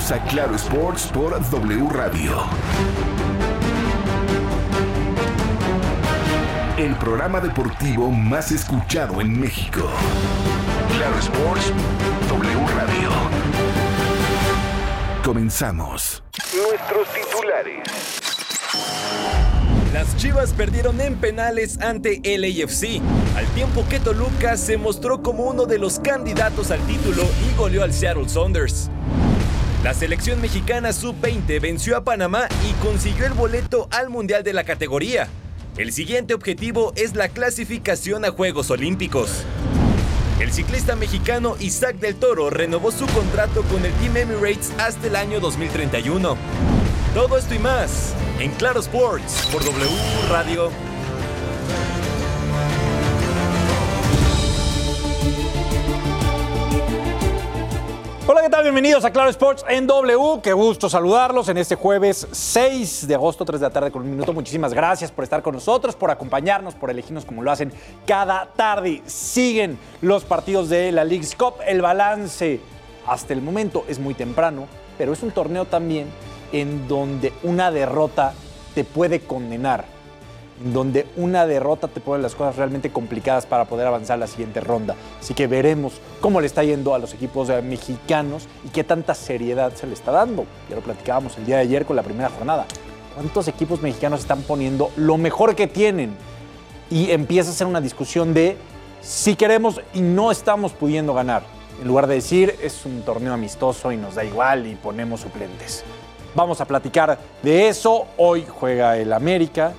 Bienvenidos a Claro Sports por W Radio. El programa deportivo más escuchado en México. Claro Sports, W Radio. Comenzamos. Nuestros titulares. Las Chivas perdieron en penales ante LAFC, al tiempo que Toluca se mostró como uno de los candidatos al título y goleó al Seattle Sounders. La selección mexicana sub-20 venció a Panamá y consiguió el boleto al Mundial de la categoría. El siguiente objetivo es la clasificación a Juegos Olímpicos. El ciclista mexicano Isaac del Toro renovó su contrato con el Team Emirates hasta el año 2031. Todo esto y más en Claro Sports por W Radio. Hola, ¿qué tal? Bienvenidos a Claro Sports en W. Qué gusto saludarlos en este jueves 6 de agosto, 3 de la tarde con un minuto. Muchísimas gracias por estar con nosotros, por acompañarnos, por elegirnos como lo hacen cada tarde. Siguen los partidos de la Leagues Cup. El balance hasta el momento es muy temprano, pero es un torneo también en donde una derrota te puede condenar, en donde una derrota te pone las cosas realmente complicadas para poder avanzar a la siguiente ronda. Así que veremos cómo le está yendo a los equipos mexicanos y qué tanta seriedad se le está dando. Ya lo platicábamos el día de ayer con la primera jornada. ¿Cuántos equipos mexicanos están poniendo lo mejor que tienen? Y empieza a ser una discusión de si queremos y no estamos pudiendo ganar. En lugar de decir, es un torneo amistoso y nos da igual y ponemos suplentes. Vamos a platicar de eso. Hoy juega el América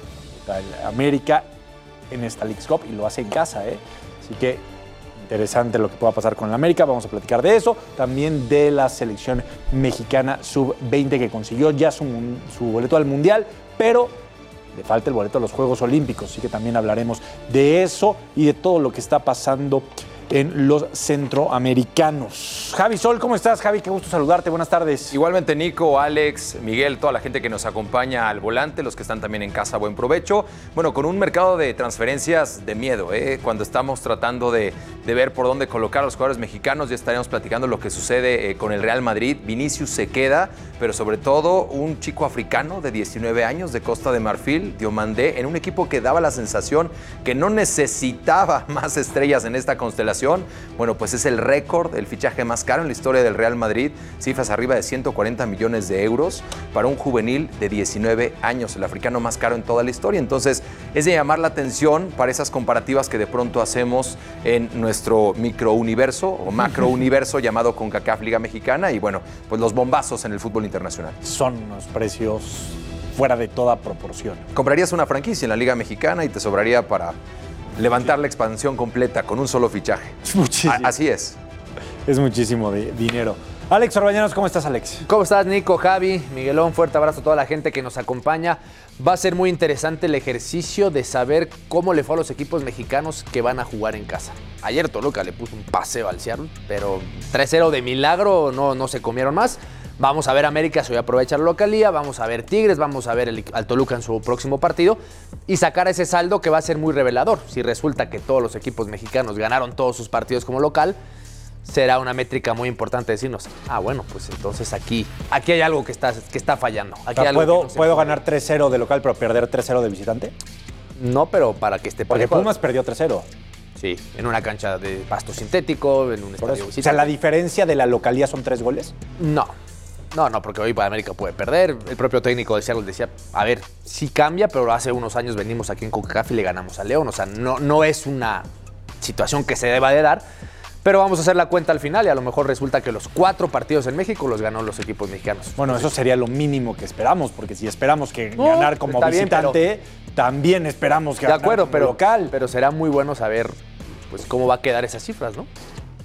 en esta Leagues Cup y lo hace en casa, Así que interesante lo que pueda pasar con el América. Vamos a platicar de eso. También de la selección mexicana sub-20 que consiguió ya su boleto al Mundial, pero le falta el boleto a los Juegos Olímpicos. Así que también hablaremos de eso y de todo lo que está pasando en los centroamericanos. Javi Sol, ¿cómo estás, Javi? Qué gusto saludarte, buenas tardes. Igualmente, Nico, Alex, Miguel, toda la gente que nos acompaña al volante, los que están también en casa, buen provecho. Bueno, con un mercado de transferencias de miedo, cuando estamos tratando de ver por dónde colocar a los jugadores mexicanos, ya estaremos platicando lo que sucede con el Real Madrid. Vinicius se queda, pero sobre todo un chico africano de 19 años de Costa de Marfil, Diomandé, en un equipo que daba la sensación que no necesitaba más estrellas en esta constelación. Bueno, pues es el récord, el fichaje más caro en la historia del Real Madrid, cifras arriba de 140 millones de euros para un juvenil de 19 años, el africano más caro en toda la historia. Entonces, es de llamar la atención para esas comparativas que de pronto hacemos en nuestro microuniverso o macrouniverso llamado CONCACAF Liga Mexicana y bueno, pues los bombazos en el fútbol internacional. Son unos precios fuera de toda proporción. ¿Comprarías una franquicia en la Liga Mexicana y te sobraría para levantar la expansión completa con un solo fichaje? Muchísimo. Así es. Es muchísimo dinero. Alex Orbañanos, ¿cómo estás, Alex? ¿Cómo estás, Nico, Javi, Miguelón? Fuerte abrazo a toda la gente que nos acompaña. Va a ser muy interesante el ejercicio de saber cómo le fue a los equipos mexicanos que van a jugar en casa. Ayer Toluca le puso un paseo al Seattle, pero 3-0 de milagro, no se comieron más. Vamos a ver América si hoy aprovecha la localía, vamos a ver Tigres, vamos a ver al Toluca en su próximo partido y sacar ese saldo que va a ser muy revelador. Si resulta que todos los equipos mexicanos ganaron todos sus partidos como local, será una métrica muy importante decirnos, bueno, pues entonces aquí hay algo que está fallando. Aquí hay algo ¿Puedo ganar 3-0 de local pero perder 3-0 de visitante? No, pero para que esté porque Pumas perdió 3-0. Sí, en una cancha de pasto sintético, en un estadio visitante. O sea, ¿la diferencia de la localía son 3 goles? No, porque hoy América puede perder. El propio técnico de Seattle decía, a ver, sí cambia, pero hace unos años venimos aquí en CONCACAF y le ganamos a León. O sea, no es una situación que se deba de dar, pero vamos a hacer la cuenta al final y a lo mejor resulta que los 4 partidos en México los ganó los equipos mexicanos. Bueno, eso sería lo mínimo que esperamos, porque si esperamos que ganar como visitante, bien, también esperamos que ganar como local. Pero será muy bueno saber pues cómo va a quedar esas cifras, ¿no?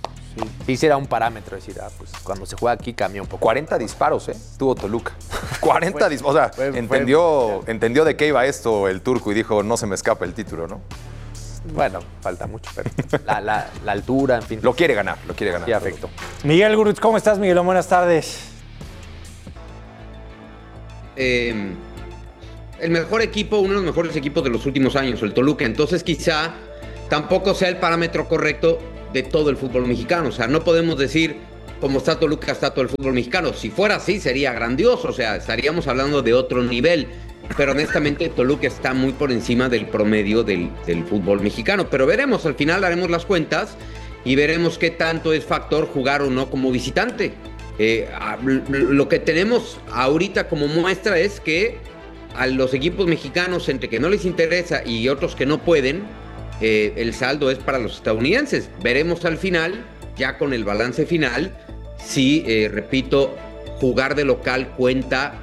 Sí, será un parámetro, decir, pues cuando se juega aquí cambia un poco. 40 disparos, tuvo Toluca. 40 disparos, o sea, entendió de qué iba esto el turco y dijo, no se me escapa el título, ¿no? Bueno, falta mucho, pero la altura, en fin. Lo quiere ganar. Sí, afecto. Miguel Gurutz, ¿cómo estás, Miguel? Buenas tardes. El mejor equipo, uno de los mejores equipos de los últimos años, el Toluca. Entonces quizá tampoco sea el parámetro correcto de todo el fútbol mexicano. O sea, no podemos decir como está Toluca, está todo el fútbol mexicano. Si fuera así, sería grandioso, o sea, estaríamos hablando de otro nivel. Pero honestamente, Toluca está muy por encima del promedio del fútbol mexicano. Pero veremos, al final haremos las cuentas y veremos qué tanto es factor jugar o no como visitante. Lo que tenemos ahorita como muestra es que a los equipos mexicanos, entre que no les interesa y otros que no pueden, el saldo es para los estadounidenses. Veremos al final, ya con el balance final, si, repito, jugar de local cuenta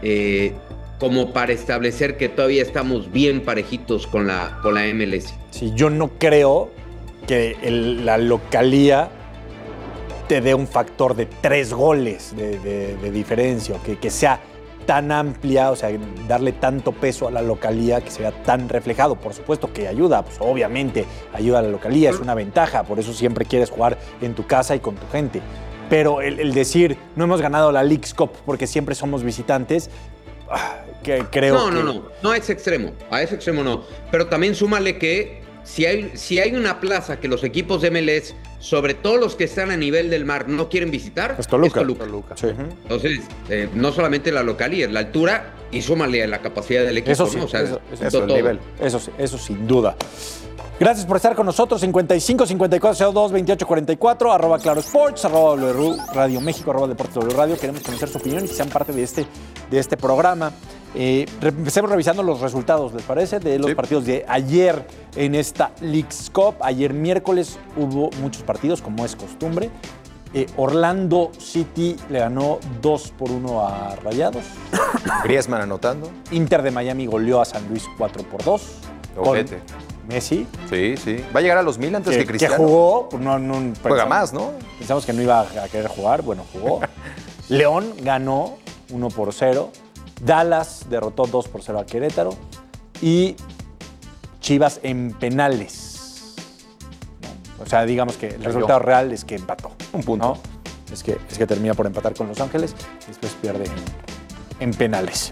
como para establecer que todavía estamos bien parejitos con la MLS. Sí, yo no creo que la localía te dé un factor de 3 goles de diferencia, o que sea tan amplia, o sea, darle tanto peso a la localía que se vea tan reflejado. Por supuesto que ayuda, pues obviamente ayuda a la localía, es una ventaja, por eso siempre quieres jugar en tu casa y con tu gente. Pero el decir, no hemos ganado la Leagues Cup porque siempre somos visitantes, que creo No, a ese extremo no. Pero también súmale que si hay una plaza que los equipos de MLS, sobre todo los que están a nivel del mar, no quieren visitar, es Toluca. Sí. Entonces, no solamente la localidad, la altura y súmale a la capacidad del equipo. Eso sí, ¿no? O sea, eso el nivel. Eso sin duda. Gracias por estar con nosotros. 55 54 02 28 44, arroba Claro Sports, arroba W Radio México, arroba Deportes W Radio. Queremos conocer su opinión y que sean parte de este programa. Empecemos revisando los resultados, ¿les parece? De los partidos de ayer en esta Leagues Cup. Ayer miércoles hubo muchos partidos, como es costumbre. Orlando City le ganó 2-1 a Rayados. Griezmann anotando. Inter de Miami goleó a San Luis 4-2. Ojete. Messi. Sí. Va a llegar a los 1000 antes que Cristiano. Que jugó. Juega más, ¿no? Pensamos que no iba a querer jugar. Bueno, jugó. León ganó 1-0. Dallas derrotó 2-0 a Querétaro. Y Chivas en penales. O sea, digamos que el resultado real es que empató. Un punto. ¿No? Es que termina por empatar con Los Ángeles y después pierde en penales.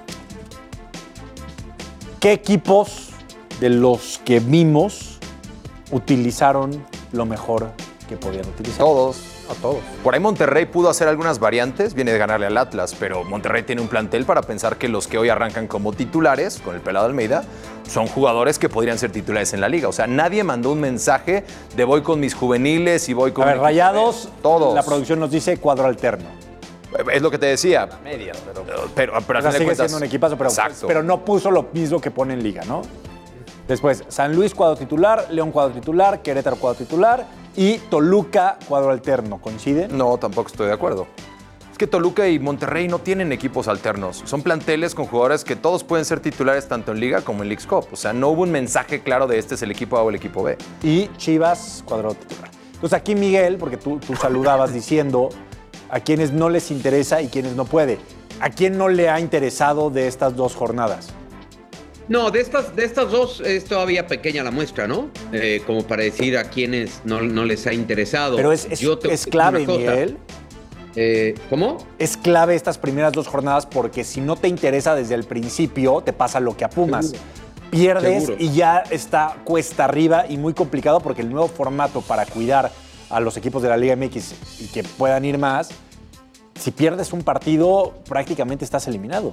¿Qué equipos de los que vimos utilizaron lo mejor que podían utilizar? Todos. A todos. Por ahí Monterrey pudo hacer algunas variantes, viene de ganarle al Atlas, pero Monterrey tiene un plantel para pensar que los que hoy arrancan como titulares, con el Pelado Almeida, son jugadores que podrían ser titulares en la liga. O sea, nadie mandó un mensaje de voy con mis juveniles y voy con... A ver, Rayados, todos. La producción nos dice cuadro alterno. Es lo que te decía. Medias, Pero al final sigue de cuentas, siendo un equipazo, exacto. pero no puso lo mismo que pone en liga, ¿no? Después, San Luis cuadro titular, León cuadro titular, Querétaro cuadro titular y Toluca cuadro alterno. ¿Coincide? No, tampoco estoy de acuerdo. Es que Toluca y Monterrey no tienen equipos alternos. Son planteles con jugadores que todos pueden ser titulares tanto en Liga como en Leagues Cup. O sea, no hubo un mensaje claro de este es el equipo A o el equipo B. Y Chivas cuadro titular. Entonces aquí, Miguel, porque tú saludabas diciendo a quienes no les interesa y quienes no puede. ¿A quién no le ha interesado de estas 2 jornadas? No, de estas dos es todavía pequeña la muestra, ¿no? Como para decir a quienes no les ha interesado. Pero es clave, Miguel. ¿Cómo? Es clave estas primeras 2 jornadas porque si no te interesa desde el principio, te pasa lo que a Pumas. Pierdes y ya está cuesta arriba y muy complicado porque el nuevo formato para cuidar a los equipos de la Liga MX y que puedan ir más, si pierdes un partido, prácticamente estás eliminado.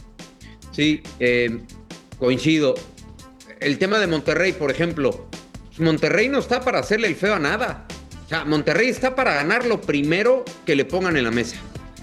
Sí, coincido. El tema de Monterrey, por ejemplo. Monterrey no está para hacerle el feo a nada. O sea, Monterrey está para ganar lo primero que le pongan en la mesa.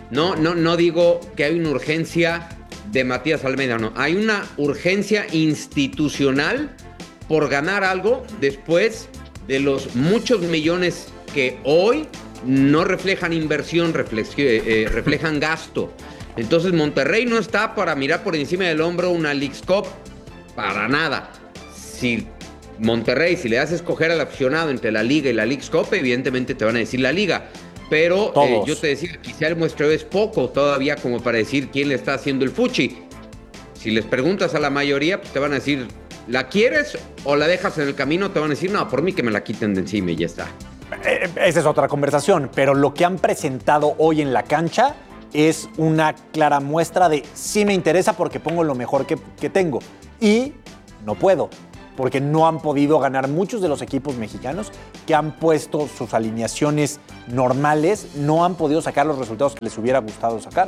No digo que hay una urgencia de Matías Almeida, no. Hay una urgencia institucional por ganar algo después de los muchos millones que hoy no reflejan inversión, reflejan gasto. Entonces Monterrey no está para mirar por encima del hombro una Leagues Cup, para nada. Si Monterrey, si le das a escoger al aficionado entre la Liga y la Leagues Cup, evidentemente te van a decir la Liga. Pero yo te decía, quizá el muestreo es poco todavía como para decir quién le está haciendo el fuchi. Si les preguntas a la mayoría, pues te van a decir, ¿la quieres o la dejas en el camino? Te van a decir, no, por mí que me la quiten de encima y ya está. Esa es otra conversación, pero lo que han presentado hoy en la cancha es una clara muestra de sí me interesa porque pongo lo mejor que tengo y no puedo. porque no han podido ganar muchos de los equipos mexicanos que han puesto sus alineaciones normales, no han podido sacar los resultados que les hubiera gustado sacar.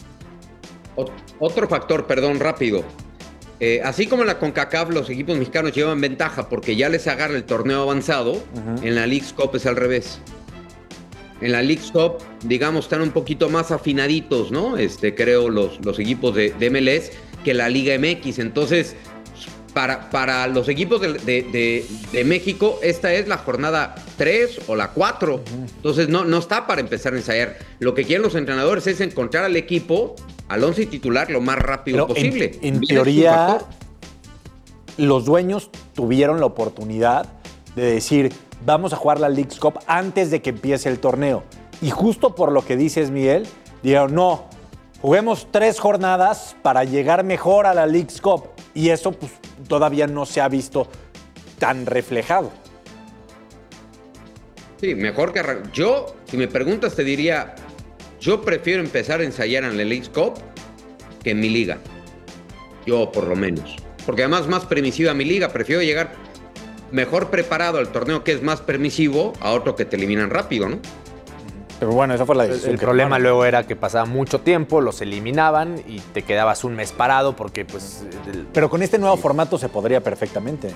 Otro factor, perdón, rápido. Así como en la CONCACAF los equipos mexicanos llevan ventaja porque ya les agarra el torneo avanzado, en la Leagues Cup es al revés. En la Leagues Cup, digamos, están un poquito más afinaditos, ¿no? Creo los equipos de MLS que la Liga MX. Entonces, para los equipos de México, esta es la jornada 3 o la 4. Entonces, no está para empezar a ensayar. Lo que quieren los entrenadores es encontrar al equipo, al 11 titular, lo más rápido posible. En teoría, los dueños tuvieron la oportunidad de decir, vamos a jugar la Leagues Cup antes de que empiece el torneo. Y justo por lo que dices, Miguel, dijeron, no, juguemos 3 jornadas para llegar mejor a la Leagues Cup. Y eso pues, todavía no se ha visto tan reflejado. Sí, mejor que... Yo, si me preguntas, te diría, yo prefiero empezar a ensayar en la Leagues Cup que en mi liga. Yo, por lo menos. Porque además es más permisiva mi liga. Prefiero llegar mejor preparado al torneo que es más permisivo a otro que te eliminan rápido, ¿no? Pero bueno, esa fue la decisión. El problema luego era que pasaba mucho tiempo, los eliminaban y te quedabas un mes parado porque pues... Pero con este nuevo formato se podría perfectamente.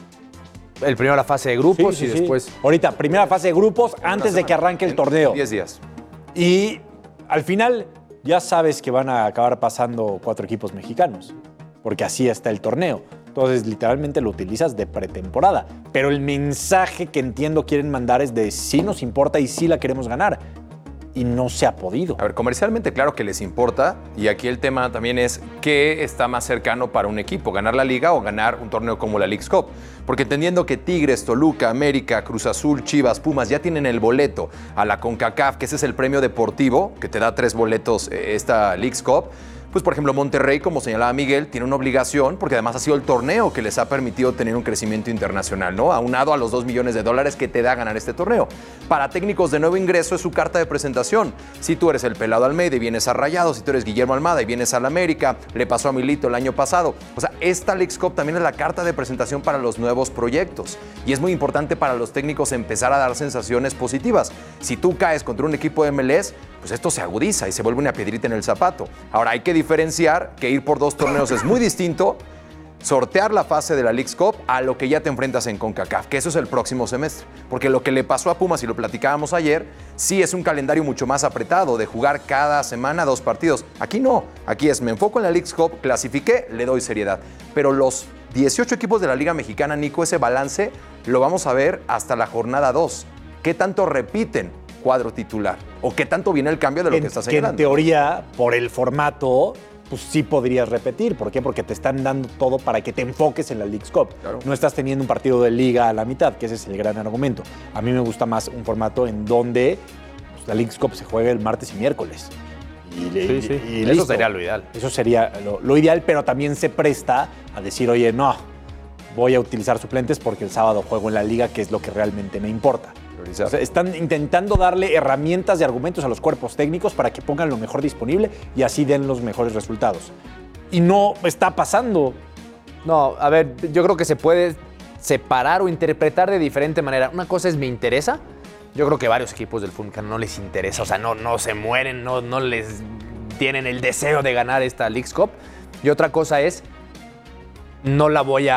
El primero la fase de grupos y después... Ahorita, primera fase de grupos antes de que arranque el torneo. 10 días. Y al final ya sabes que van a acabar pasando 4 equipos mexicanos, porque así está el torneo. Entonces, literalmente lo utilizas de pretemporada. Pero el mensaje que entiendo quieren mandar es de sí nos importa y sí la queremos ganar. Y no se ha podido. A ver, comercialmente claro que les importa. Y aquí el tema también es qué está más cercano para un equipo, ganar la Liga o ganar un torneo como la Leagues Cup. Porque entendiendo que Tigres, Toluca, América, Cruz Azul, Chivas, Pumas ya tienen el boleto a la CONCACAF, que ese es el premio deportivo, que te da 3 boletos esta Leagues Cup. Pues, por ejemplo, Monterrey, como señalaba Miguel, tiene una obligación, porque además ha sido el torneo que les ha permitido tener un crecimiento internacional, ¿no? Aunado a los $2 millones que te da ganar este torneo. Para técnicos de nuevo ingreso es su carta de presentación. Si tú eres el Pelado Almeida y vienes a Rayados, si tú eres Guillermo Almada y vienes a la América, le pasó a Milito el año pasado. O sea, esta Leagues Cup también es la carta de presentación para los nuevos proyectos. Y es muy importante para los técnicos empezar a dar sensaciones positivas. Si tú caes contra un equipo de MLS, pues esto se agudiza y se vuelve una piedrita en el zapato. Ahora, hay que diferenciar que ir por 2 torneos es muy distinto, sortear la fase de la Leagues Cup a lo que ya te enfrentas en CONCACAF, que eso es el próximo semestre. Porque lo que le pasó a Pumas, y lo platicábamos ayer, sí es un calendario mucho más apretado, de jugar cada semana 2 partidos. Aquí no, aquí es, me enfoco en la Leagues Cup, clasifiqué, le doy seriedad. Pero los 18 equipos de la Liga Mexicana, Nico, ese balance lo vamos a ver hasta la jornada 2. ¿Qué tanto repiten cuadro titular? ¿O qué tanto viene el cambio de lo que está señalando? Que en teoría, por el formato, pues sí podrías repetir. ¿Por qué? Porque te están dando todo para que te enfoques en la Leagues Cup. Claro. No estás teniendo un partido de liga a la mitad, que ese es el gran argumento. A mí me gusta más un formato en donde pues, la Leagues Cup se juegue el martes y miércoles. Y eso sería lo ideal. Eso sería lo ideal, pero también se presta a decir, oye, no, voy a utilizar suplentes porque el sábado juego en la liga, que es lo que realmente me importa. O sea, están intentando darle herramientas y argumentos a los cuerpos técnicos para que pongan lo mejor disponible y así den los mejores resultados. Y no está pasando. No, a ver, yo creo que se puede separar o interpretar de diferente manera. Una cosa es me interesa. Yo creo que varios equipos del fútbol mexicano no les interesa. O sea, no se mueren, no les tienen el deseo de ganar esta Leagues Cup. Y otra cosa es, no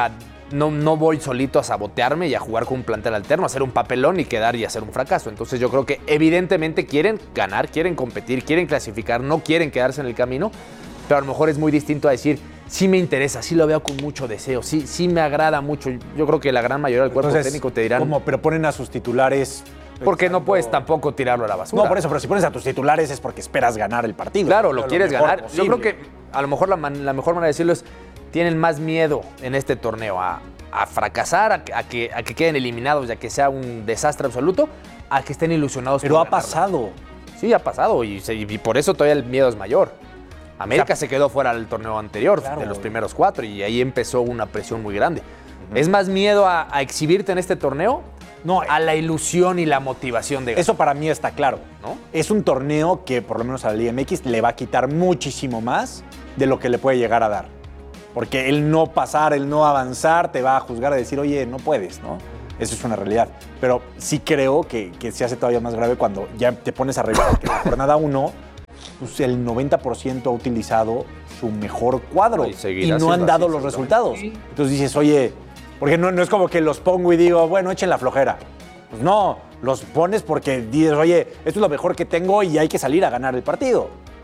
voy solito a sabotearme y a jugar con un plantel alterno, a hacer un papelón y quedar y hacer un fracaso. Entonces yo creo que evidentemente quieren ganar, quieren competir, quieren clasificar, no quieren quedarse en el camino, pero a lo mejor es muy distinto a decir, sí me interesa, sí lo veo con mucho deseo, sí me agrada mucho. Yo creo que la gran mayoría del cuerpo técnico te dirán... ¿Cómo? Pero ponen a sus titulares... Porque no puedes tampoco tirarlo a la basura. No, por eso, pero si pones a tus titulares es porque esperas ganar el partido. Claro, lo quieres ganar. Posible. Yo creo que a lo mejor la mejor manera de decirlo es, tienen más miedo en este torneo a fracasar, a que queden eliminados, a que sea un desastre absoluto, a que estén ilusionados. Pero ha pasado. Sí, ha pasado y por eso todavía el miedo es mayor. América se quedó fuera del torneo anterior, claro, de los primeros 4, y ahí empezó una presión muy grande. ¿Es más miedo a exhibirte en este torneo? No, a la ilusión y la motivación de ganar. Eso para mí está claro, ¿no? Es un torneo que por lo menos a la Liga MX le va a quitar muchísimo más de lo que le puede llegar a dar. porque el no pasar, el no avanzar, te va a juzgar a decir, oye, no puedes, ¿no? Eso es una realidad. Pero sí creo que se hace todavía más grave cuando ya te pones a revisar que en la jornada 1, pues el 90% ha utilizado su mejor cuadro y no han dado los resultados. Entonces dices, oye, porque no es como que los pongo y digo, bueno, echen la flojera. Pues no, los pones porque dices, oye, esto es lo mejor que tengo y hay que salir a ganar el partido.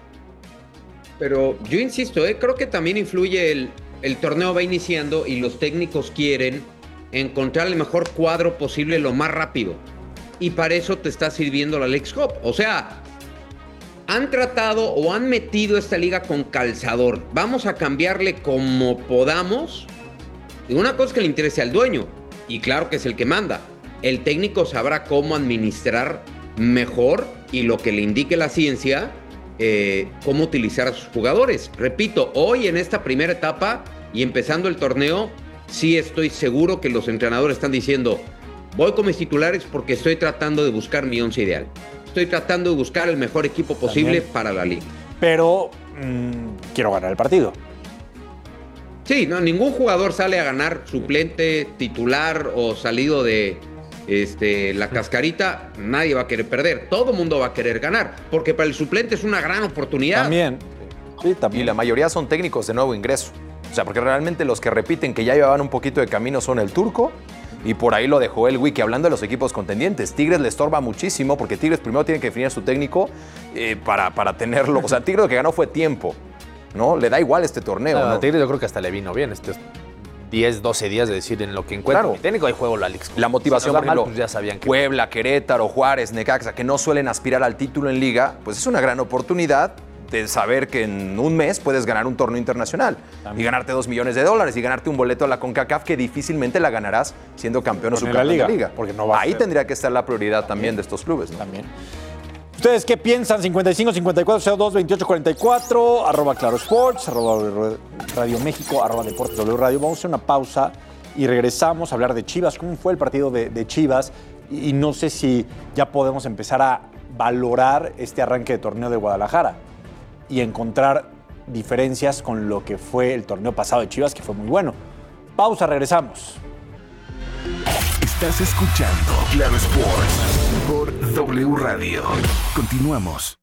Pero yo insisto, creo que también influye el torneo va iniciando y los técnicos quieren encontrar el mejor cuadro posible lo más rápido. Y para eso te está sirviendo la Leagues Cup. O sea, han tratado o han metido esta liga con calzador. Vamos a cambiarle como podamos. Y una cosa es que le interese al dueño, y claro que es el que manda. El técnico sabrá cómo administrar mejor y lo que le indique la ciencia, cómo utilizar a sus jugadores. Repito, hoy en esta primera etapa y empezando el torneo, sí estoy seguro que los entrenadores están diciendo, voy con mis titulares porque estoy tratando de buscar mi once ideal. Estoy tratando de buscar el mejor equipo posible para la liga. Pero quiero ganar el partido. Sí, no, ningún jugador sale a ganar suplente, titular o salido de la cascarita. Nadie va a querer perder. Todo el mundo va a querer ganar, porque para el suplente es una gran oportunidad. También. Sí, también. Y la mayoría son técnicos de nuevo ingreso. O sea, porque realmente los que repiten que ya llevaban un poquito de camino son el Turco y por ahí lo dejó el Wiki. Hablando de los equipos contendientes, Tigres le estorba muchísimo porque Tigres primero tiene que definir a su técnico para tenerlo. O sea, Tigres lo que ganó fue tiempo, ¿no? Le da igual este torneo, ¿no? A Tigres yo creo que hasta le vino bien 10, 12 días de decir en lo que encuentra mi técnico, hay juego la Leagues Cup. La motivación, si por ejemplo, pues ya sabían que Puebla, Querétaro, Juárez, Necaxa, que no suelen aspirar al título en liga, pues es una gran oportunidad de saber que en un mes puedes ganar un torneo internacional y ganarte $2 millones y ganarte un boleto a la CONCACAF que difícilmente la ganarás siendo campeón o subcampeón de la liga. Porque no va ahí tendría que estar la prioridad también de estos clubes, ¿no? También. ¿Ustedes qué piensan? 55 54 02 28 44, @Claro Sports, @Radio México, @Deportes W Radio. Vamos a hacer una pausa y regresamos a hablar de Chivas. ¿Cómo fue el partido de Chivas? Y no sé si ya podemos empezar a valorar este arranque de torneo de Guadalajara y encontrar diferencias con lo que fue el torneo pasado de Chivas, que fue muy bueno. Pausa, regresamos. Estás escuchando Claro Sports por W Radio. Continuamos.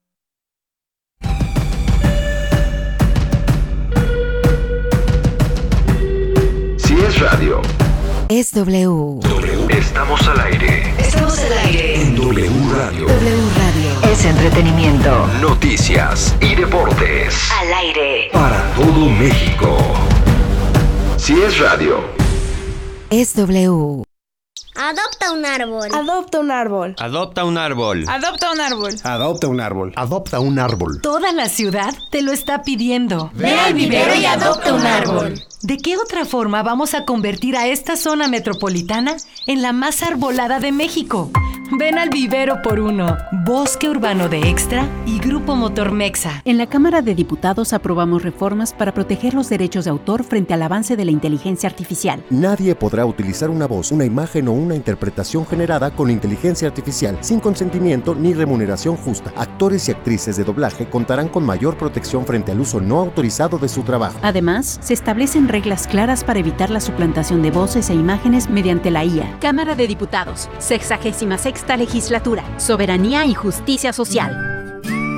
Si es radio, es W. Estamos al aire. Estamos al aire. En W Radio. W Radio. Es entretenimiento. Noticias y deportes. Al aire. Para todo México. Si es radio, es W. Adopta un árbol. Adopta un árbol. Adopta un árbol. Adopta un árbol. Adopta un árbol. Adopta un árbol. Toda la ciudad te lo está pidiendo. Ve al vivero y adopta un árbol. ¿De qué otra forma vamos a convertir a esta zona metropolitana en la más arbolada de México? Ven al vivero por uno. Bosque Urbano de Extra y Grupo Motor Mexa. En la Cámara de Diputados aprobamos reformas para proteger los derechos de autor frente al avance de la inteligencia artificial. Nadie podrá utilizar una voz, una imagen o una interpretación generada con inteligencia artificial sin consentimiento ni remuneración justa. Actores y actrices de doblaje contarán con mayor protección frente al uso no autorizado de su trabajo. Además, se establecen reglas claras para evitar la suplantación de voces e imágenes mediante la IA. Cámara de Diputados, 66ª Legislatura, Soberanía y Justicia Social.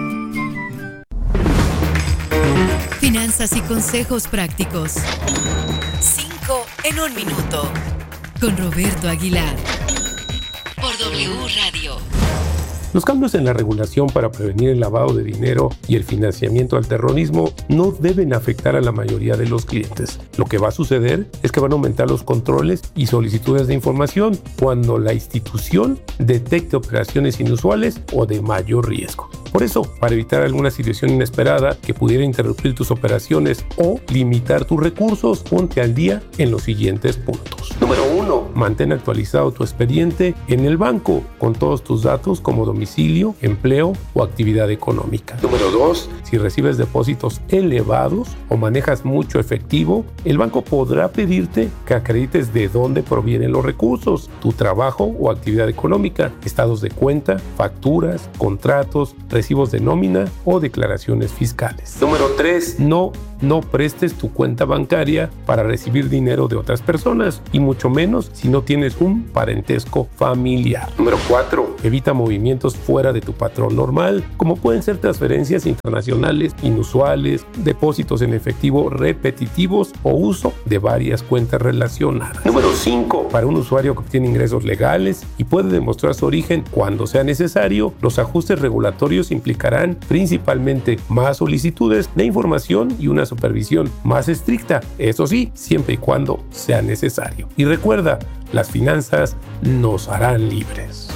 Finanzas y consejos prácticos. 5 en 1 minuto. Con Roberto Aguilar. Por W Radio. Los cambios en la regulación para prevenir el lavado de dinero y el financiamiento al terrorismo no deben afectar a la mayoría de los clientes. Lo que va a suceder es que van a aumentar los controles y solicitudes de información cuando la institución detecte operaciones inusuales o de mayor riesgo. Por eso, para evitar alguna situación inesperada que pudiera interrumpir tus operaciones o limitar tus recursos, ponte al día en los siguientes puntos. Número 1. Mantén actualizado tu expediente en el banco con todos tus datos como domicilio, empleo o actividad económica. Número 2. Si recibes depósitos elevados o manejas mucho efectivo, el banco podrá pedirte que acredites de dónde provienen los recursos, tu trabajo o actividad económica, estados de cuenta, facturas, contratos, recibos de nómina o declaraciones fiscales. Número 3. No prestes tu cuenta bancaria para recibir dinero de otras personas y mucho menos si no tienes un parentesco familiar. Número 4. Evita movimientos fuera de tu patrón normal, como pueden ser transferencias internacionales inusuales, depósitos en efectivo repetitivos o uso de varias cuentas relacionadas. Número 5. Para un usuario que obtiene ingresos legales y puede demostrar su origen cuando sea necesario, los ajustes regulatorios implicarán principalmente más solicitudes de información y una supervisión más estricta, eso sí, siempre y cuando sea necesario. Y recuerda, las finanzas nos harán libres.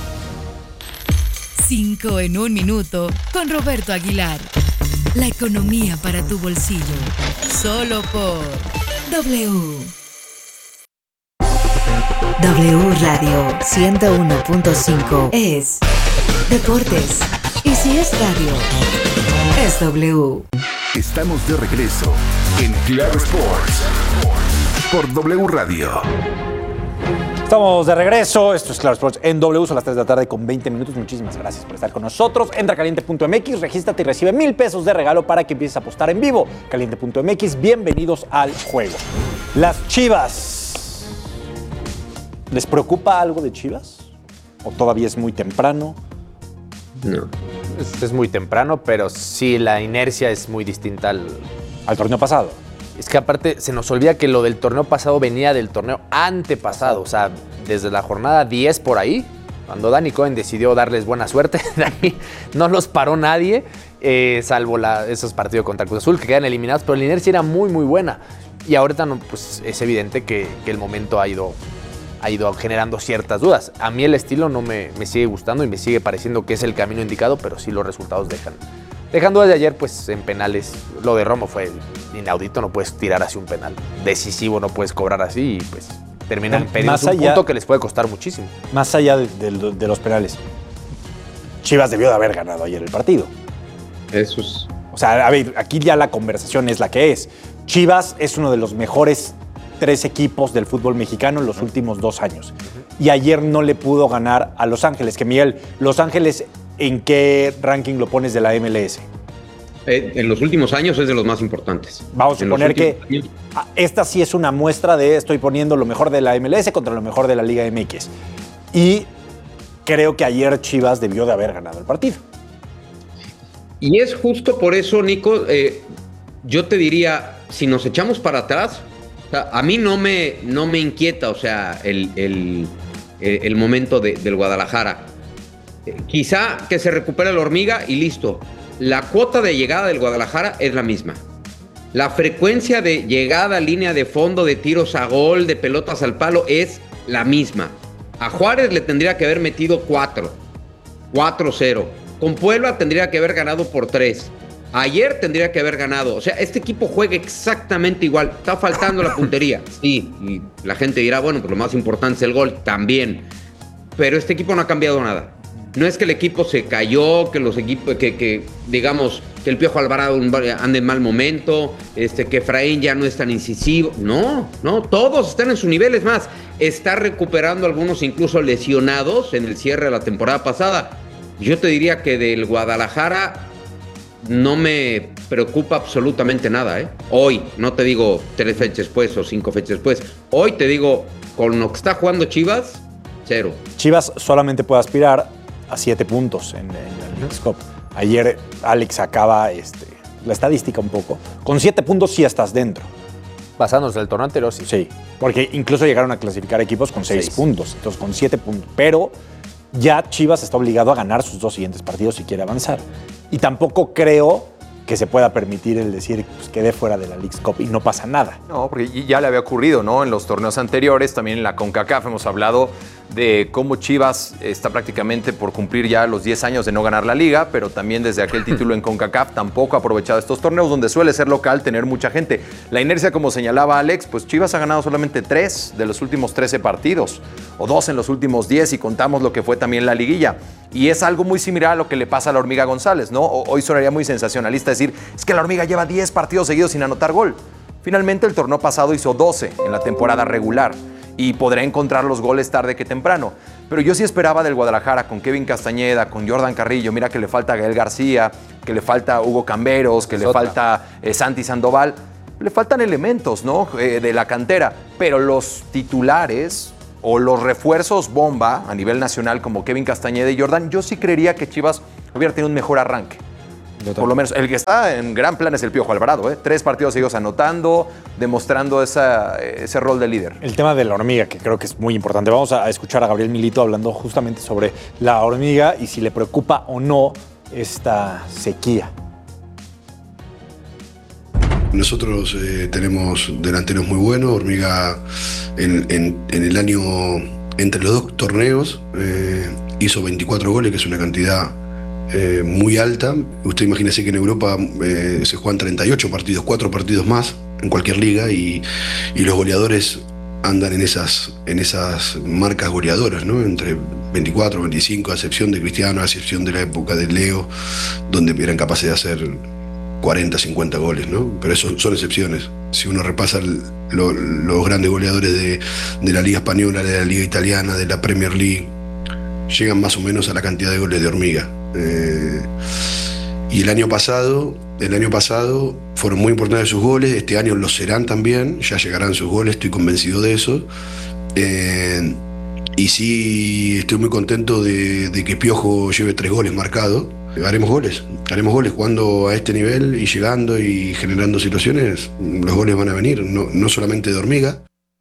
5 en 1 minuto con Roberto Aguilar. La economía para tu bolsillo. Solo por W. W Radio 101.5 es Deportes. Y si es radio, es W. Estamos de regreso en Claro Sports por W Radio. Estamos de regreso, esto es Claro Sports en W, son las 3 de la tarde con 20 minutos. Muchísimas gracias por estar con nosotros. Entra a caliente.mx, regístrate y recibe 1,000 pesos de regalo para que empieces a apostar en vivo. Caliente.mx, bienvenidos al juego. Las Chivas. ¿Les preocupa algo de Chivas? ¿O todavía es muy temprano? No. Es muy temprano, pero sí la inercia es muy distinta al torneo pasado. Es que aparte se nos olvida que lo del torneo pasado venía del torneo antepasado, o sea, desde la jornada 10 por ahí, cuando Danny Cohen decidió darles buena suerte, de ahí no los paró nadie, salvo esos partidos contra Cruz Azul que quedan eliminados, pero la inercia era muy, muy buena. Y ahorita no, pues, es evidente que el momento ha ido generando ciertas dudas. A mí el estilo no me sigue gustando y me sigue pareciendo que es el camino indicado, pero sí los resultados dejan dudas. De ayer, pues en penales, lo de Romo fue inaudito, no puedes tirar así un penal decisivo, no puedes cobrar así y pues terminan perdiendo un punto que les puede costar muchísimo. Más allá de los penales, Chivas debió de haber ganado ayer el partido. Eso es... O sea, a ver, aquí ya la conversación es la que es. Chivas es uno de los mejores 3 equipos del fútbol mexicano en los últimos 2 años. Y ayer no le pudo ganar a Los Ángeles. Que Miguel, Los Ángeles, ¿en qué ranking lo pones de la MLS? En los últimos años es de los más importantes. Vamos a suponer que esta sí es una muestra de estoy poniendo lo mejor de la MLS contra lo mejor de la Liga MX. Y creo que ayer Chivas debió de haber ganado el partido. Y es justo por eso, Nico, yo te diría, si nos echamos para atrás, o sea, a mí no me inquieta, o sea, el momento del Guadalajara. Quizá que se recupere la hormiga y listo. La cuota de llegada del Guadalajara es la misma. La frecuencia de llegada, línea de fondo, de tiros a gol, de pelotas al palo es la misma. A Juárez le tendría que haber metido 4-0. Con Puebla tendría que haber ganado por 3. Ayer tendría que haber ganado. O sea, este equipo juega exactamente igual. Está faltando la puntería. Sí, y la gente dirá, bueno, pues lo más importante es el gol. También. Pero este equipo no ha cambiado nada. No es que el equipo se cayó, que los equipos, que digamos, que el Piojo Alvarado ande en mal momento, que Efraín ya no es tan incisivo. No, todos están en su nivel. Es más, está recuperando algunos incluso lesionados en el cierre de la temporada pasada. Yo te diría que del Guadalajara no me preocupa absolutamente nada, ¿eh? Hoy, no te digo 3 fechas después o 5 fechas después. Hoy te digo, con lo que está jugando Chivas, 0. Chivas solamente puede aspirar a 7 puntos en el Leagues Cup. Ayer Alex acaba la estadística un poco. Con 7 puntos sí estás dentro. Basándose en el torneo anterior, sí. Sí, porque incluso llegaron a clasificar equipos con 6 puntos. Entonces, con 7 puntos. Pero ya Chivas está obligado a ganar sus 2 siguientes partidos si quiere avanzar. Y tampoco creo que se pueda permitir el decir pues, quedé fuera de la Leagues Cup y no pasa nada. No, porque ya le había ocurrido, ¿no? En los torneos anteriores, también en la CONCACAF hemos hablado de cómo Chivas está prácticamente por cumplir ya los 10 años de no ganar la liga, pero también desde aquel título en CONCACAF tampoco ha aprovechado estos torneos donde suele ser local tener mucha gente. La inercia, como señalaba Alex, pues Chivas ha ganado solamente 3 de los últimos 13 partidos, o 2 en los últimos 10 y contamos lo que fue también la liguilla. Y es algo muy similar a lo que le pasa a la Hormiga González, ¿no? Hoy sonaría muy sensacionalista decir, es que la Hormiga lleva 10 partidos seguidos sin anotar gol. Finalmente el torneo pasado hizo 12 en la temporada regular y podrá encontrar los goles tarde que temprano. Pero yo sí esperaba del Guadalajara con Kevin Castañeda, con Jordan Carrillo, mira que le falta Gael García, que le falta Hugo Camberos, que le falta Santi Sandoval. Le faltan elementos, ¿no? De la cantera, pero los titulares o los refuerzos bomba a nivel nacional como Kevin Castañeda y Jordan, yo sí creería que Chivas hubiera tenido un mejor arranque. Por lo menos el que está en gran plan es el Piojo Alvarado, 3 partidos seguidos anotando, demostrando ese rol de líder. El tema de la Hormiga, que creo que es muy importante. Vamos a escuchar a Gabriel Milito hablando justamente sobre la Hormiga y si le preocupa o no esta sequía. Nosotros tenemos delanteros muy buenos. Hormiga en el año, entre los 2 torneos, hizo 24 goles, que es una cantidad muy alta. Usted imagínese que en Europa se juegan 38 partidos, 4 partidos más en cualquier liga y los goleadores andan en esas marcas goleadoras, ¿no? Entre 24, 25, a excepción de Cristiano, a excepción de la época de Leo, donde eran capaces de hacer 40, 50 goles, ¿no? Pero eso son excepciones. Si uno repasa los grandes goleadores de la Liga Española, de la Liga Italiana, de la Premier League, llegan más o menos a la cantidad de goles de Hormiga. Y el año pasado fueron muy importantes sus goles, este año lo serán también, ya llegarán sus goles, estoy convencido de eso. Y sí, estoy muy contento de que Piojo lleve 3 goles marcados. Haremos goles jugando a este nivel y llegando y generando situaciones, los goles van a venir, no solamente de Hormiga.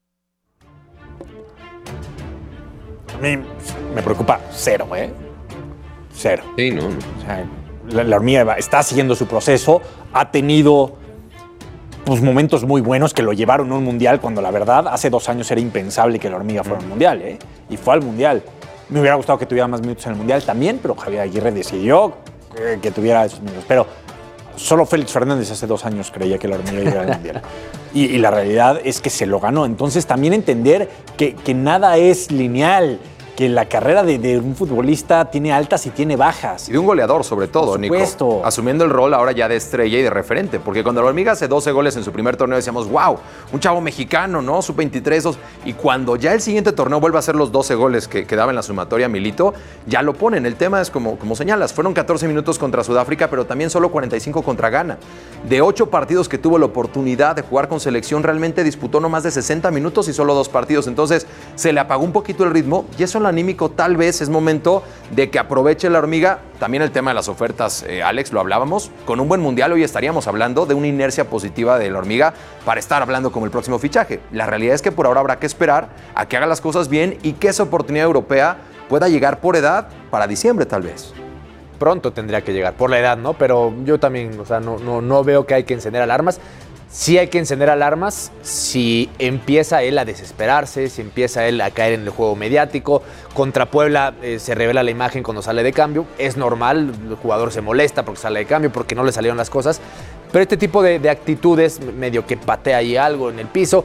A mí me preocupa cero. Cero. Sí, no. O sea, la Hormiga está siguiendo su proceso, ha tenido pues, momentos muy buenos que lo llevaron a un mundial cuando la verdad hace 2 años era impensable que la Hormiga fuera a un mundial, y fue al mundial. Me hubiera gustado que tuviera más minutos en el mundial también, pero Javier Aguirre decidió que tuviera esos minutos. Pero solo Félix Fernández hace 2 años creía que la Hormiga iba al mundial. Y la realidad es que se lo ganó. Entonces también entender que nada es lineal, que la carrera de un futbolista tiene altas y tiene bajas. Y de un goleador sobre todo, Nico. Asumiendo el rol ahora ya de estrella y de referente. Porque cuando la Hormiga hace 12 goles en su primer torneo decíamos, wow, un chavo mexicano, ¿no? Sub-23. Y cuando ya el siguiente torneo vuelve a hacer los 12 goles que daba en la sumatoria Milito, ya lo ponen. El tema es como señalas, fueron 14 minutos contra Sudáfrica, pero también solo 45 contra Ghana. De 8 partidos que tuvo la oportunidad de jugar con selección, realmente disputó no más de 60 minutos y solo 2 partidos. Entonces se le apagó un poquito el ritmo y eso anímico, tal vez es momento de que aproveche la Hormiga. También el tema de las ofertas, Alex, lo hablábamos. Con un buen mundial hoy estaríamos hablando de una inercia positiva de la Hormiga para estar hablando como el próximo fichaje. La realidad es que por ahora habrá que esperar a que haga las cosas bien y que esa oportunidad europea pueda llegar por edad para diciembre tal vez. Pronto tendría que llegar, por la edad, ¿no? Pero yo también, o sea, no veo que hay que encender alarmas. Sí hay que encender alarmas si empieza él a desesperarse, si empieza él a caer en el juego mediático. Contra Puebla se revela la imagen cuando sale de cambio. Es normal, el jugador se molesta porque sale de cambio, porque no le salieron las cosas. Pero este tipo de actitudes, medio que patea ahí algo en el piso,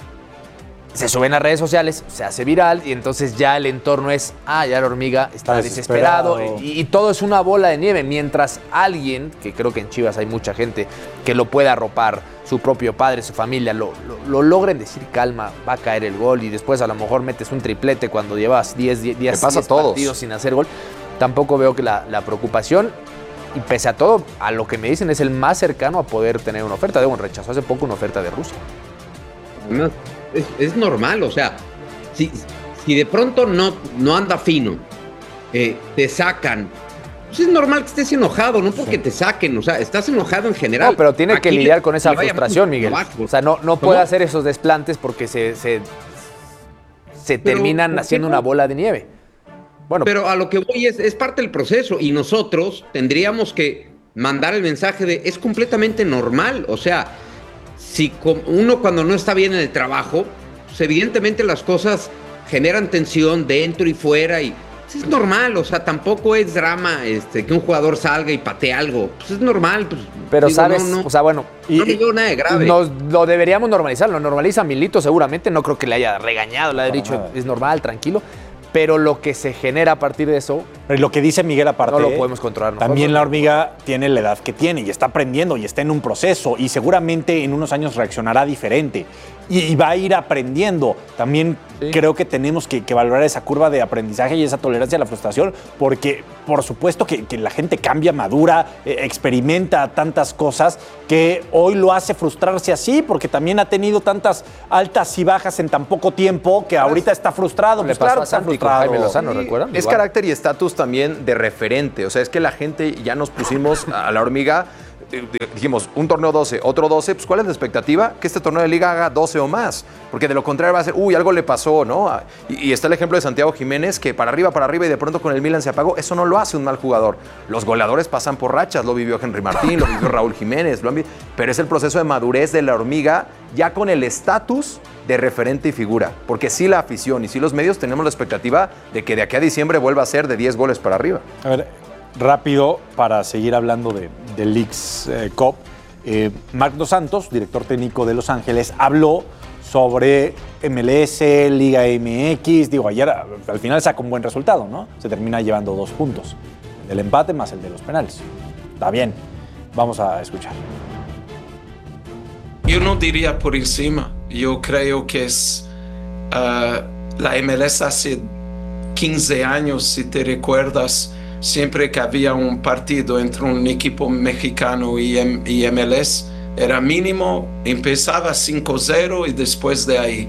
se suben a redes sociales, se hace viral y entonces ya el entorno es, ya la Hormiga está desesperado y todo es una bola de nieve, mientras alguien, que creo que en Chivas hay mucha gente que lo puede arropar, su propio padre, su familia, lo logren decir calma, va a caer el gol y después a lo mejor metes un triplete cuando llevas 10 partidos sin hacer gol. Tampoco veo que la preocupación, y pese a todo, a lo que me dicen es el más cercano a poder tener una oferta. Rechazó hace poco una oferta de Rusia. No. Es normal, o sea, si de pronto no anda fino, te sacan, pues es normal que estés enojado, no porque te saquen, o sea, estás enojado en general. No, pero tiene que lidiar con esa frustración, Miguel. O sea, no puede hacer esos desplantes porque se terminan haciendo una bola de nieve. Bueno, pero a lo que voy es parte del proceso y nosotros tendríamos que mandar el mensaje de es completamente normal, o sea, si uno cuando no está bien en el trabajo, pues evidentemente las cosas generan tensión dentro y fuera y es normal, o sea, tampoco es drama que un jugador salga y patee algo, pues es normal. Pues, pero digo, sabes, o sea, bueno, no me dio nada de grave. Lo deberíamos normalizar, lo normaliza Milito seguramente, no creo que le haya regañado, le haya dicho es normal, tranquilo. Pero lo que se genera a partir de eso... Pero lo que dice Miguel aparte... No lo podemos controlar nosotros. También la hormiga tiene la edad que tiene y está aprendiendo y está en un proceso y seguramente en unos años reaccionará diferente y va a ir aprendiendo. También creo que tenemos que valorar esa curva de aprendizaje y esa tolerancia a la frustración porque por supuesto que la gente cambia, madura, experimenta tantas cosas que hoy lo hace frustrarse así porque también ha tenido tantas altas y bajas en tan poco tiempo que ahorita está frustrado. Pues claro, está frustrado. Jaime Lozano, ¿recuerdan? Es carácter y estatus también de referente. O sea, es que la gente ya nos pusimos a la hormiga, dijimos, un torneo 12, otro 12, pues ¿cuál es la expectativa? Que este torneo de liga haga 12 o más. Porque de lo contrario va a ser, algo le pasó, ¿no? Y está el ejemplo de Santiago Jiménez, que para arriba y de pronto con el Milan se apagó. Eso no lo hace un mal jugador. Los goleadores pasan por rachas. Lo vivió Henry Martín, lo vivió Raúl Jiménez. Pero es el proceso de madurez de la hormiga ya con el estatus de referente y figura. Porque sí la afición y sí los medios tenemos la expectativa de que de aquí a diciembre vuelva a ser de 10 goles para arriba. A ver, rápido, para seguir hablando de Leagues Cup, Marc Dos Santos, director técnico de Los Ángeles, habló sobre MLS, Liga MX. Digo, ayer al final saca un buen resultado, ¿no? Se termina llevando 2 puntos. El empate más el de los penales. Está bien. Vamos a escuchar. Yo no diría por encima. Yo creo que es la MLS hace 15 años, si te recuerdas, siempre que había un partido entre un equipo mexicano y MLS, era mínimo, empezaba 5-0 y después de ahí